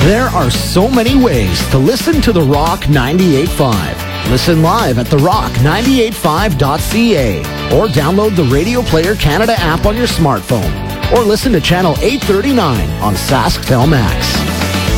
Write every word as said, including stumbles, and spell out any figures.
There are so many ways to listen to The Rock ninety-eight point five. Listen live at the rock nine eight five dot c a or download the Radio Player Canada app on your smartphone or listen to Channel eight thirty-nine on Sasktel Max.